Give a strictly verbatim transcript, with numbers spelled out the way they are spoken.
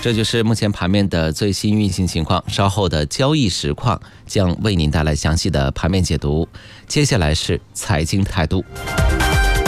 这就是目前盘面的最新运行情况，稍后的交易实况将为您带来详细的盘面解读。接下来是财经态度。